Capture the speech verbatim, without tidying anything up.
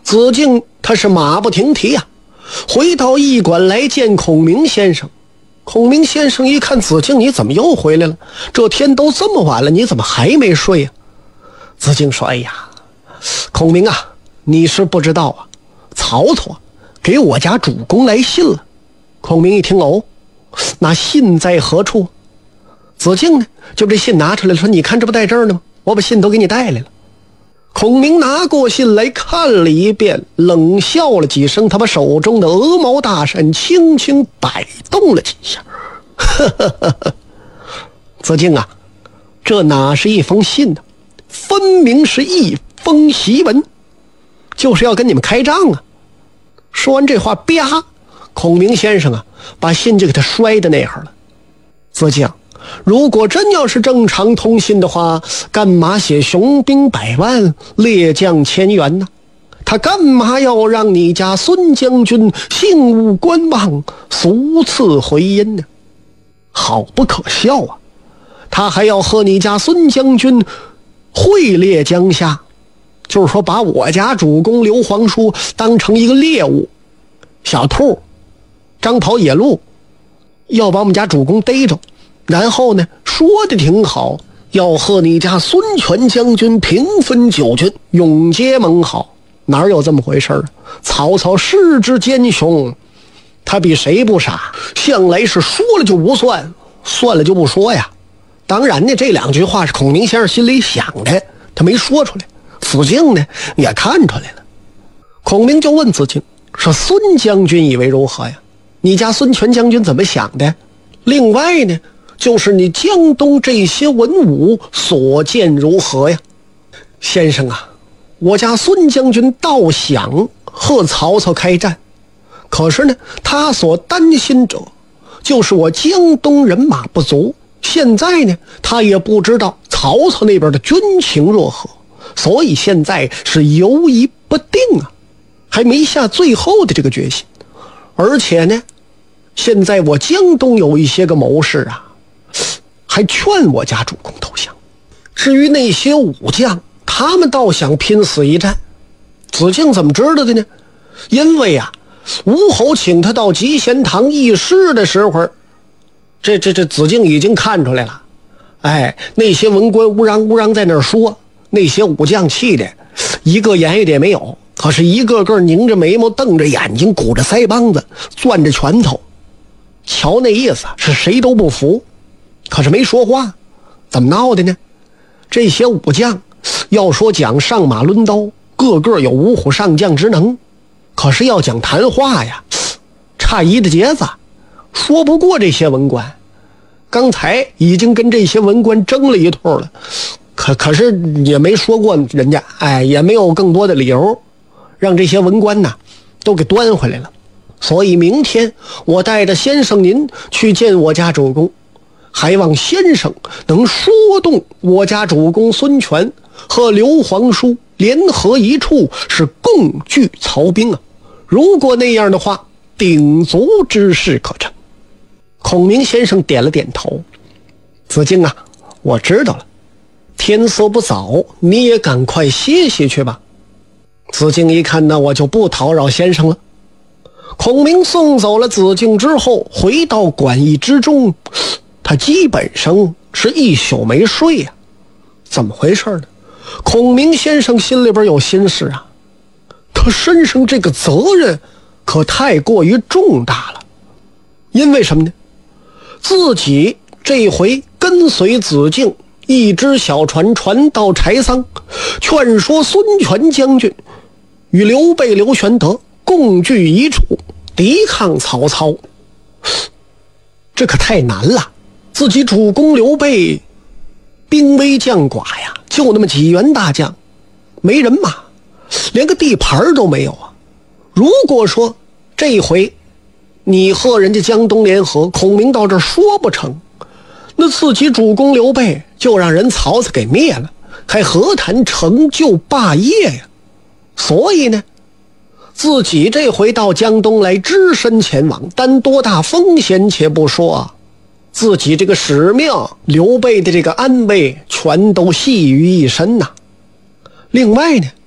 子敬他是马不停蹄呀、啊，回到驿馆来见孔明先生。孔明先生一看子敬，你怎么又回来了？这天都这么晚了，你怎么还没睡呀、啊？子敬说：“哎呀，孔明啊，你是不知道啊，曹操啊给我家主公来信了。”孔明一听，哦，那信在何处？子敬呢，就这信拿出来说：“你看这不在这儿呢吗？我把信都给你带来了。”孔明拿过信来看了一遍，冷笑了几声，他把手中的鹅毛大扇轻轻摆动了几下。呵呵呵呵，子敬啊，这哪是一封信呢？分明是一封檄文，就是要跟你们开仗啊！说完这话，啪，孔明先生啊，把信就给他摔在那儿了。子敬，如果真要是正常通信的话，干嘛写雄兵百万，烈将千员呢？他干嘛要让你家孙将军幸勿观望，俗赐回音呢？好不可笑啊！他还要和你家孙将军会猎江夏，就是说把我家主公刘皇叔当成一个猎物，小兔、张跑、野鹿，要把我们家主公逮着。然后呢，说的挺好，要和你家孙权将军平分九军，永结盟好。哪有这么回事啊？曹操世之奸雄，他比谁不傻？向来是说了就不算，算了就不说呀。当然呢，这两句话是孔明先生心里想的，他没说出来。子敬呢也看出来了。孔明就问子敬说：“孙将军以为如何呀？你家孙权将军怎么想的？另外呢，就是你江东这些文武所见如何呀？”先生啊，我家孙将军倒想和曹操开战，可是呢，他所担心者就是我江东人马不足。现在呢，他也不知道曹操那边的军情若何，所以现在是犹疑不定啊，还没下最后的这个决心。而且呢，现在我江东有一些个谋士啊，还劝我家主公投降。至于那些武将，他们倒想拼死一战。子敬怎么知道的呢？因为啊，吴侯请他到集贤堂议事的时候，这这这子敬已经看出来了。哎，那些文官乌嚷乌嚷在那儿说，那些武将气的一个言语也没有，可是一个个拧着眉毛，瞪着眼睛，鼓着腮帮子，攥着拳头，瞧那意思是谁都不服，可是没说话。怎么闹的呢？这些武将要说讲上马抡刀，个个有五虎上将之能，可是要讲谈话呀，差一的节子，说不过这些文官。刚才已经跟这些文官争了一通了，可可是也没说过人家，哎，也没有更多的理由让这些文官呢都给端回来了。所以明天我带着先生您去见我家主公，还望先生能说动我家主公孙权和刘皇叔联合一处，是共拒曹兵啊。如果那样的话，鼎足之事可成。孔明先生点了点头。子敬啊，我知道了，天色不早，你也赶快歇歇去吧。子敬一看，那我就不讨扰先生了。孔明送走了子敬之后，回到馆驿之中，他基本上是一宿没睡呀、啊。怎么回事呢？孔明先生心里边有心事啊，他身上这个责任可太过于重大了。因为什么呢？自己这回跟随子敬一只小船船到柴桑，劝说孙权将军与刘备、刘玄德共聚一处，抵抗曹操。这可太难了，自己主公刘备兵微将寡呀，就那么几员大将，没人马，连个地盘都没有啊。如果说这回你和人家江东联合，孔明到这说不成，那自己主公刘备就让人曹操给灭了，还何谈成就霸业呀？所以呢，自己这回到江东来，只身前往，担多大风险且不说啊，自己这个使命，刘备的这个安危全都系于一身呐。另外呢，